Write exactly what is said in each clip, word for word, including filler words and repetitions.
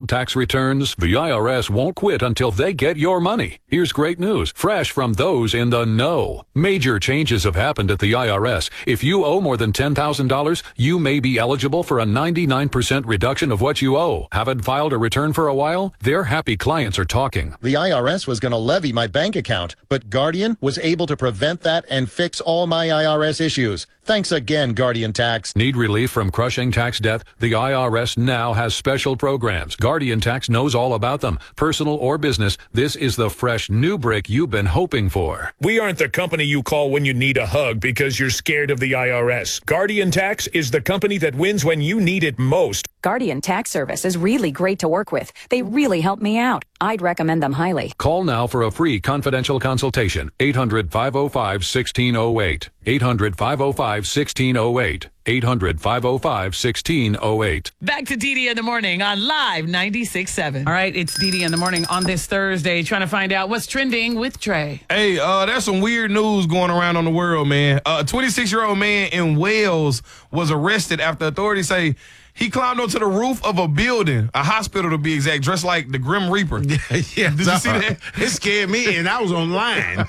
tax returns? The I R S won't quit until they get your money. Here's great news, fresh from those in the know. Major changes have happened at the I R S. If you owe more than ten thousand dollars, you may be eligible for a ninety-nine percent reduction of what you owe. Haven't filed a return for a while? Their happy clients are talking. The I R S was going to levy my bank account, but Guardian was able to prevent that and fix all my I R S issues. Thanks again, Guardian Tax. Need relief from crushing tax debt? The I R S now has special programs. Guardian Tax knows all about them. Personal or business, this is the fresh new break you've been hoping for. We aren't the company you call when you need a hug because you're scared of the I R S. Guardian Tax is the company that wins when you need it most. Guardian Tax Service is really great to work with. They really helped me out. I'd recommend them highly. Call now for a free confidential consultation. eight hundred, five oh five, one six oh eight. eight hundred, five oh five, one six oh eight. eight hundred, five oh five, one six oh eight. Back to Dee Dee in the Morning on Live ninety-six point seven. All right, it's Dee Dee in the Morning on this Thursday, trying to find out what's trending with Trey. Hey, uh, there's some weird news going around on the world, man. Uh, a twenty-six-year-old man in Wales was arrested after authorities say he climbed onto the roof of a building, a hospital to be exact, dressed like the Grim Reaper. Yeah, yeah. Did you see that? It scared me, and I was online.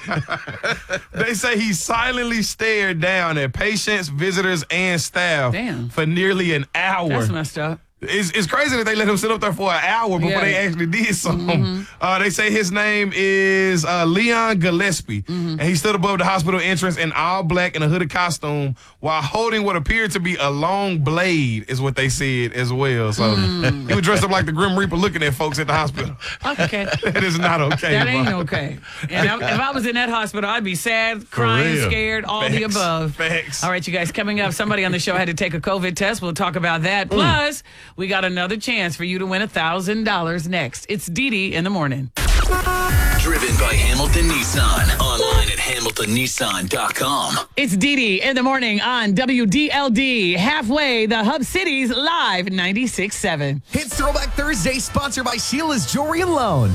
They say he silently stared down at patients, visitors, and staff Damn. for nearly an hour. That's messed up. It's, it's crazy that they let him sit up there for an hour before Yeah. they actually did something. Mm-hmm. Uh, they say his name is uh, Leon Gillespie, Mm-hmm. and he stood above the hospital entrance in all black in a hooded costume while holding what appeared to be a long blade, is what they said as well. So Mm. he was dressed up like the Grim Reaper looking at folks at the hospital. Okay. That is not okay. That ain't bro. okay. And I, if I was in that hospital, I'd be sad, crying, real. scared, all the Facts. above. Facts. All right, you guys, coming up, somebody on the show had to take a COVID test. We'll talk about that. Plus, we got another chance for you to win one thousand dollars next. It's Dee Dee in the Morning. Driven by Hamilton Nissan. Online at hamilton nissan dot com. It's Dee Dee in the Morning on W D L D. Halfway, the Hub Cities Live ninety-six point seven. It's Throwback Thursday, sponsored by Sheila's Jewelry and Loan.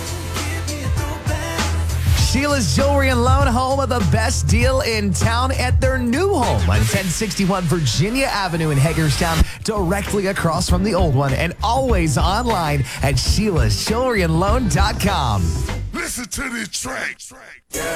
Sheila's Jewelry and Loan, home of the best deal in town at their new home on ten sixty-one Virginia Avenue in Hagerstown, directly across from the old one, and always online at sheilas jewelry and loan dot com. Listen to this track.